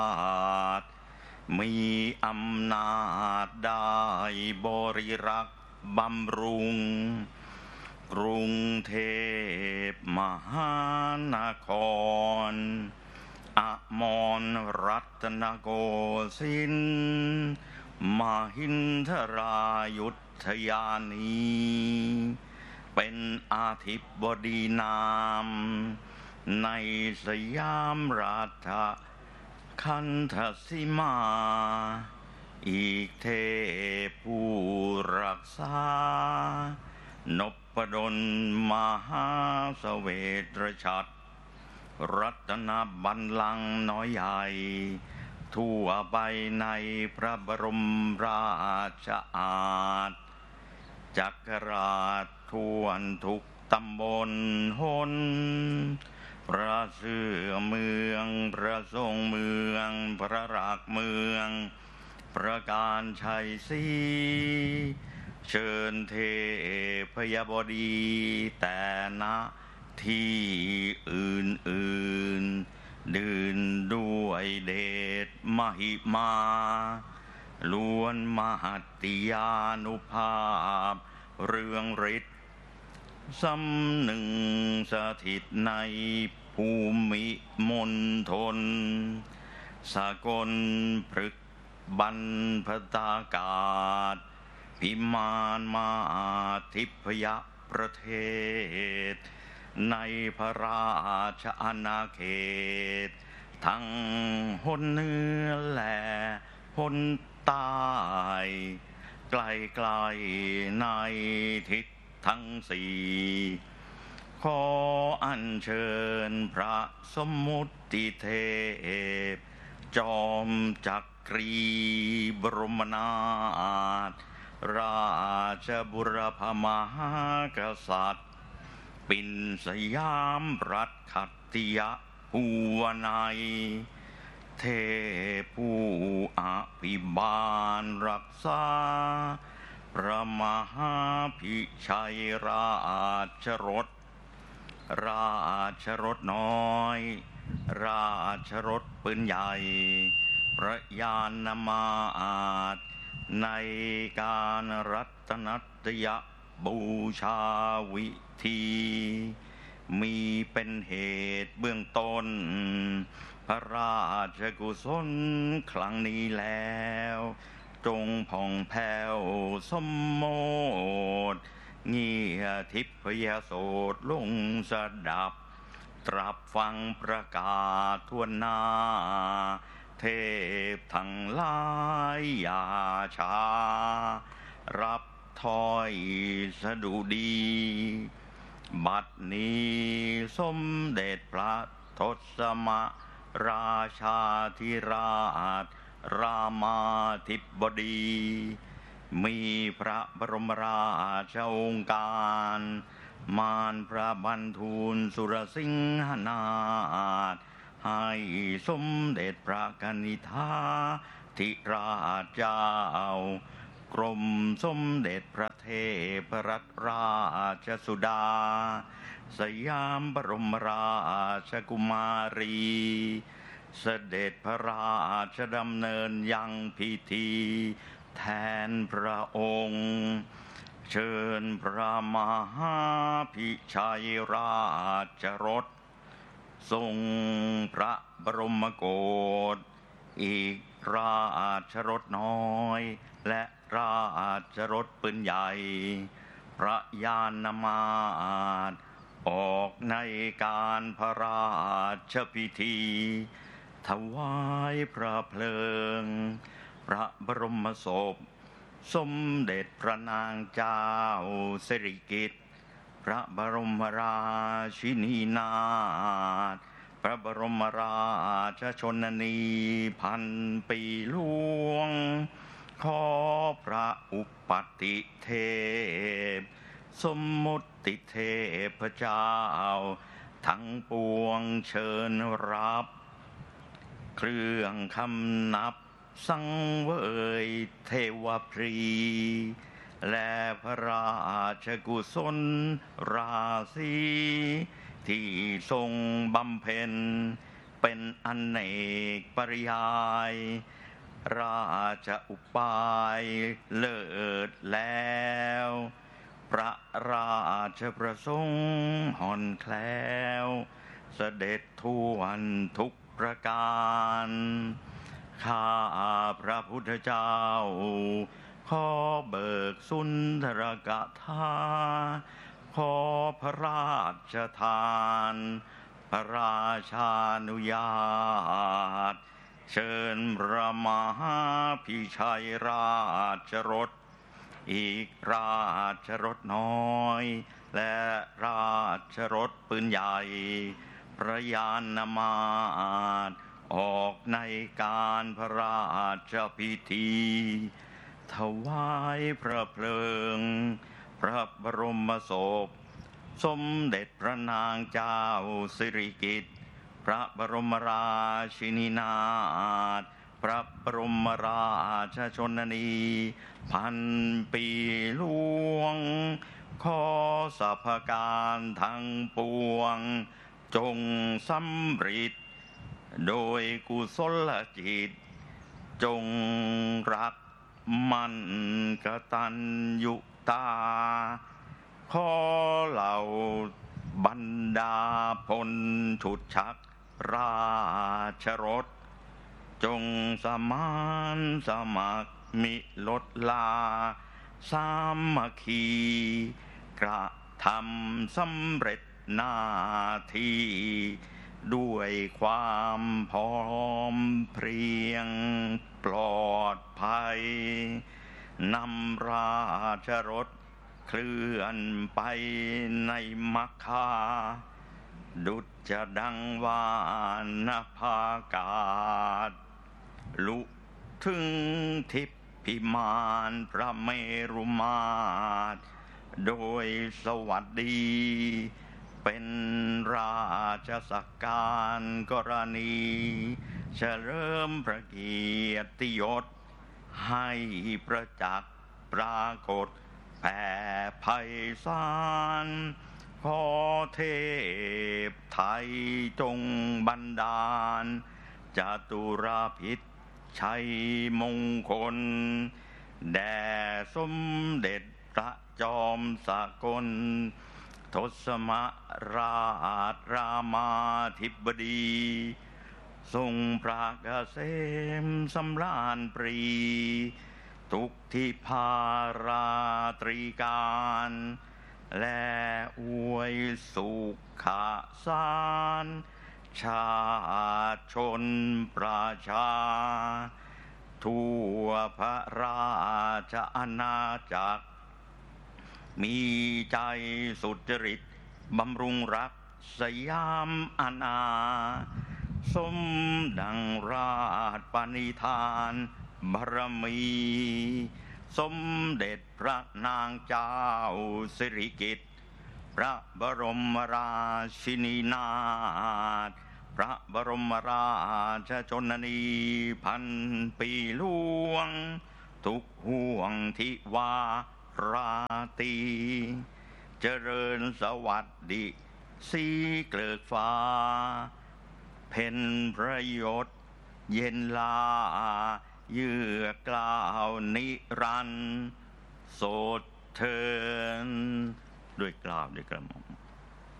มีอำนาจได้บริรักษ์บำรุงกรุงเทพมหานครอมรรัตนโกสินทร์มหินทรายุทธยานีเป็นอาธิบดีนามในสยามราชคันธสีมาอีกเทพผู้รักษานพดลมหาเสวตฉัตรรัตนบัลลังก์น้อยใหญ่ทั่วไปในพระบรมราชอาณาจักรราชทั่วทุกตำบลหนพระเสื่อเมืองพระทรงเมืองพระรักเมืองประการชัยศรีเชิญเทพยบดีแต่ณที่อื่นดื่นด้วยเดชมหิมาล้วนมหัตติยานุภาพเรืองฤทธิ์สำหนึ่งสถิตในภูมิมณฑลสากลพฤกษ์บรรพตากาศพิมานมาทิพยประเทศในพระราชอาณาเขตทั้งหนเหนือและหนใต้ไกลๆในทิศทั้งสี่ขออัญเชิญพระสมมุติเทพจอมจักรีบรมนาถราชบุรพมหากษัตริย์ปิ่นสยามรัฐขัตติยภูวนัยเทพผู้อภิบาลรักษาพระมหาพิชัยราชรสราชรสน้อยราชรสปืนใหญ่พระยานมาศในการรัตนัตยบูชาวิธีมีเป็นเหตุเบื้องต้นพระราชกุศลครั้งนี้แล้วจงผ่องแผ้วสมโมทเงียทิพยโสตลงสดับตรับฟังประกาศทั่วหน้าเทพทั้งหลายอย่าช้ารับถ้อยสดุดีบัดนี้สมเด็จพระทศมราชาธิราชรามาธิบดีมีพระบรมราชโองการมารพระบรรทูลสุรสิงหนาถให้สมเด็จพระกนิษฐาธิราชเจ้ากรมสมเด็จพระเทพรัตนราชสุดาสยามบรมราชกุมารีเสด็จพระราชดำเนินยังพิธีแทนพระองค์เชิญพระมหาพิชัยราชรสทรงพระบรมโกศอีกราชรสน้อยและราชรสปืนใหญ่พระยานมาศออกในการพระราชพิธีถวายพระเพลิงพระบรมศพสมเด็จพระนางเจ้าสิริกิติ์พระบรมราชินีนาถพระบรมราชชนนีพันปีหลวงขอพระอุปัติเทพสมมุติเทพเจ้าทั้งปวงเชิญรับเครื่องคำนับสังเวยเทวพรีและพระราชกุศลราศีที่ทรงบำเพ็ญเป็นอเนกปริยายราชอุปายเลิศแล้วพระราชประสงค์ห่อนแคล้วเสด็จทั่วทุกประการข้าพระพุทธเจ้าขอเบิกสุนทรกถาขอพระราชทานพระราชานุญาตเชิญพระมหาพิชัยราชรถอีกราชรถน้อยและราชรถปืนใหญ่พระยานมาศออกในการพระราชพิธีถวายพระเพลิงพระบรมศพสมเด็จพระนางเจ้าสิริกิติ์พระบรมราชินีนาถพระบรมราชชนนีพันปีหลวงขอสรรพการทั้งปวงจงสำเร็จโดยกุศลจิตจงรักมั่นกตัญญูตาขอเหล่าบรรดาพลฉุดชักราชรถจงสมานสมัครมิลดลาสามัคคีกระทำสำเร็จหน้าที่ด้วยความพร้อมเพรียงปลอดภัยนำราชรถเคลื่อนไปในมัคคาดุจจะดังวานภากาศลุถึงทิพิมานพระเมรุมาตรโดยสวัสดีเป็นราชสักการกรณีเฉลิมพระเกียรติยศให้ประจักษ์ปรากฏแผ่ไพศาลขอเทพไทยจงบันดาลจตุรพิษชัยมงคลแด่สมเด็จพระจอมสกลทศมราชรามาธิบดีทรงพระเกษมสำราญปรีทุกทิพาราตรีการและอวยสุขสารชาติชนประชาทั่วพระราชอาณาจักรมีใจสุจริตบำรุงรักสยามอาณาสมดังราชปณิธานบารมีสมเด็จพระนางเจ้าสิริกิติ์พระบรมราชินีนาถพระบรมราชชนนีพันปีหลวงทุกห่วงทิวาราตรีเจริญสวัสดิสีเกลือกฟ้าเพ็ญพระยศเย็นลาเยือกล่าวนิรันดร์โสดเทินด้วยกล่าวด้วยกระหม่อม